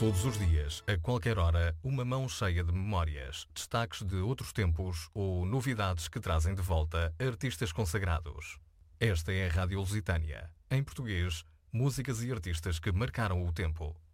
Todos os dias, a qualquer hora, uma mão cheia de memórias, destaques de outros tempos ou novidades que trazem de volta artistas consagrados. Esta é a Rádio Lusitânia. Em português, músicas e artistas que marcaram o tempo.